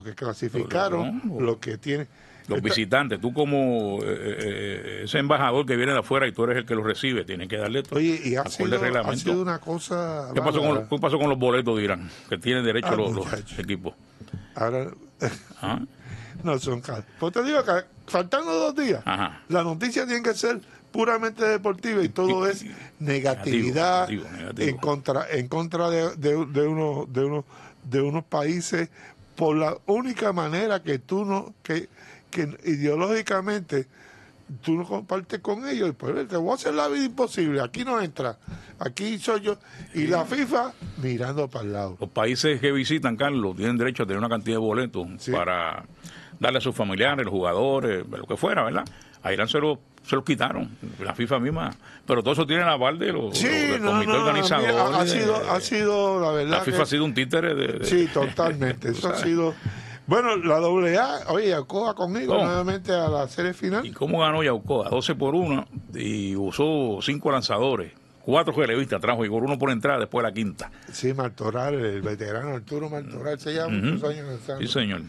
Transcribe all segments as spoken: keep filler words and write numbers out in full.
que clasificaron, no, no. lo que tiene. Los Esta, visitantes, tú como eh, eh, ese embajador que viene de afuera y tú eres el que lo recibe, tienes que darle todo. Oye, y ha sido, ha sido una cosa. ¿Qué pasó, con, ¿Qué pasó con los boletos de Irán? Que tienen derecho ah, los, los equipos. Ahora. ¿Ah? No son caros. Pues te digo que faltando dos días, Ajá. la noticia tiene que ser puramente deportiva y todo es negatividad negativo, negativo, negativo. en contra en contra de, de, de unos de unos de unos países por la única manera que tú no que, que ideológicamente tú no compartes con ellos y pues te voy a hacer la vida imposible, aquí no entra, aquí soy yo y la FIFA mirando para el lado. Los países que visitan, Carlos, tienen derecho a tener una cantidad de boletos sí. para darle a sus familiares, los jugadores, lo que fuera, ¿verdad? A Irán se lo, se los quitaron, la FIFA misma, pero todo eso tiene la aval de los, sí, los del no, comité no, organizador. Ha, ha, de, sido, ha sido, la verdad. La FIFA que, ha sido un títere de. de sí, totalmente. Eso ha sido. Bueno, la doble A, oye, Yaucoa conmigo oh. nuevamente a la serie final. ¿Y cómo ganó Yaucoa? doce por uno y usó cinco lanzadores. Cuatro relevistas trajo y por uno por entrada después de la quinta. Sí, Martoral, el veterano Arturo Martoral, se lleva uh-huh. muchos años en Sí, señor.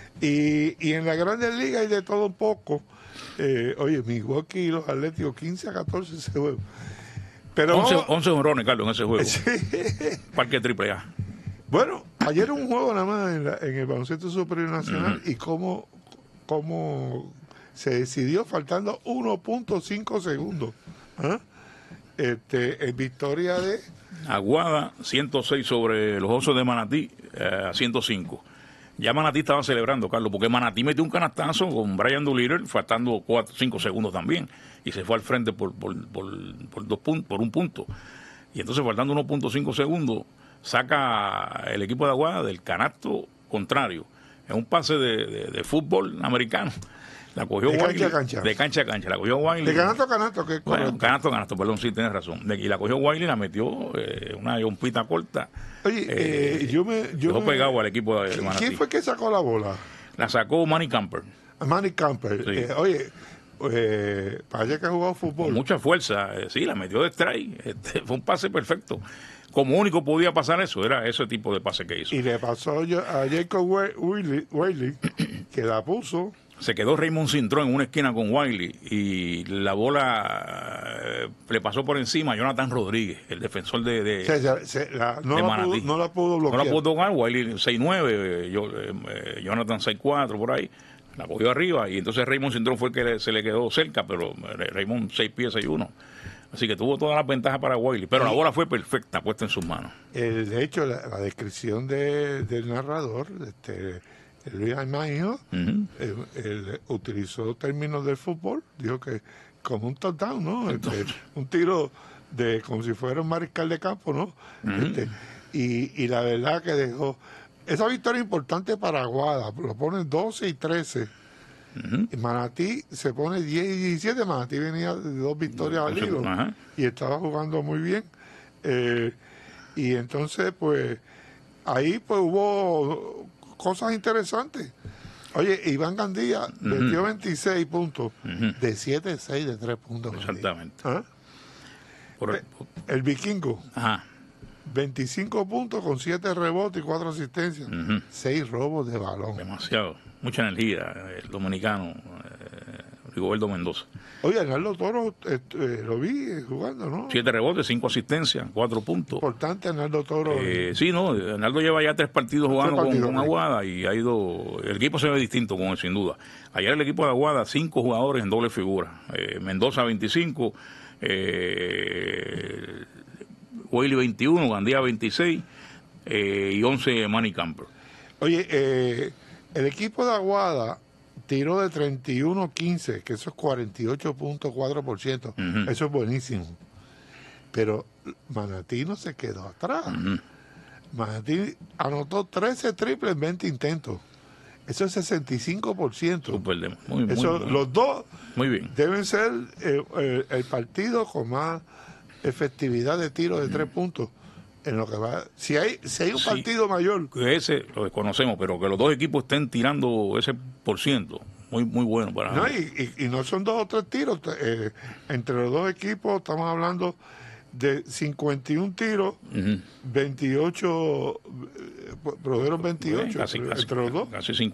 Y, y en la Grandes Ligas hay de todo un poco. Eh, oye, Milwaukee y los Atléticos quince a catorce ese juego. Pero once, vamos, once honrones, Carlos, en ese juego. Sí. Parque triple A. Bueno, ayer un juego nada más en, la, en el baloncesto superior nacional uh-huh. y cómo, cómo se decidió faltando uno punto cinco segundos. ¿Ah? Este, en victoria de Aguada, ciento seis sobre los Osos de Manatí, eh, a ciento cinco. Ya Manatí estaba celebrando, Carlos, porque Manatí metió un canastazo con Brian Doolittle, faltando cuatro, cinco segundos también, y se fue al frente por, por, por, por, dos puntos, por un punto. Y entonces, faltando uno punto cinco segundos, saca el equipo de Aguada del canasto contrario. Es un pase de, de, de fútbol americano. La cogió de Wiley, cancha a cancha. De cancha a cancha. La cogió Wiley. De canasto a canasto, que es correcto. Bueno, canasto a canasto, perdón, sí, tienes razón. Y la cogió Wiley y la metió eh, una yompita corta. Oye, eh, eh, yo me. Yo dejó me, pegado al equipo de Manatí. ¿Quién fue que sacó la bola? La sacó Manny Camper. Manny Camper. Sí. Eh, oye, eh, parece que ha jugado fútbol. Con mucha fuerza, eh, sí, la metió de strike. Este, fue un pase perfecto. Como único podía pasar eso, era ese tipo de pase que hizo. Y le pasó a Jacob Wiley, Wiley que la puso. Se quedó Raymond Cintrón en una esquina con Wiley y la bola eh, le pasó por encima a Jonathan Rodríguez, el defensor de, de, se, se, la, no, de la Manatí. pudo, no la pudo bloquear. No la pudo tocar, Wiley seis nueve, yo, eh, Jonathan seis cuatro por ahí. La cogió arriba y entonces Raymond Cintrón fue el que le, se le quedó cerca, pero Raymond seis pies, seis uno. Así que tuvo todas las ventajas para Wiley, pero sí. La bola fue perfecta, puesta en sus manos. El, de hecho, la, la descripción de, del narrador, este, Luis Armagio, uh-huh. él, él utilizó términos del fútbol, dijo que como un touchdown, ¿no? Este, un tiro de como si fuera un mariscal de campo, ¿no? Uh-huh. Este, y, y la verdad que dejó esa victoria importante para Aguada, lo ponen doce y trece. Uh-huh. Y Manatí se pone diez y diecisiete. Manatí venía de dos victorias uh-huh. al hilo uh-huh. y estaba jugando muy bien. Eh, y entonces, pues, ahí pues hubo cosas interesantes. Oye, Iván Gandía uh-huh. metió veintiséis puntos uh-huh. de siete seis de tres puntos. Exactamente. ¿Ah? Por el, el vikingo. Ajá. veinticinco puntos con siete rebotes y cuatro asistencias. Uh-huh. seis robos de balón. Demasiado. Mucha energía. El dominicano, eh, Rigoberto Mendoza. Oye, Arnaldo Toro, eh, eh, lo vi jugando, ¿no? Siete rebotes, cinco asistencias, cuatro puntos. Importante Arnaldo Toro. Eh, sí, no, Arnaldo lleva ya tres partidos jugando tres partidos, con, con Aguada y ha ido, el equipo se ve distinto con él, sin duda. Ayer el equipo de Aguada, cinco jugadores en doble figura. Eh, Mendoza veinticinco, eh, Wiley veintiuno, Gandía veintiséis eh, y once Manny Camper. Oye, eh, el equipo de Aguada tiró de treinta y uno a quince, que eso es cuarenta y ocho punto cuatro por ciento. Uh-huh. Eso es buenísimo. Pero Manatí no se quedó atrás. Uh-huh. Manatí anotó trece triples en veinte intentos. Eso es sesenta y cinco por ciento. Super, muy, eso, muy, los dos muy bien. Deben ser el, el, el partido con más efectividad de tiro de uh-huh. tres puntos. En lo que va, si hay si hay un sí, partido mayor, ese lo desconocemos, pero que los dos equipos estén tirando ese por ciento, muy muy bueno para no y, y, y no son dos o tres tiros, eh, entre los dos equipos estamos hablando de cincuenta y un tiros, uh-huh. veintiocho, produjeron veintiocho casi, entre casi, los dos. Casi